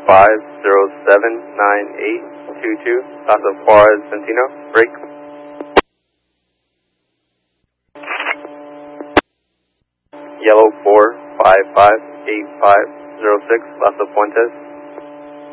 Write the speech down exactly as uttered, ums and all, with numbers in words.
five zero seven nine eight two two, Casa Juarez Centino, break. Yellow four five five eight five zero six, Casa Fuentes.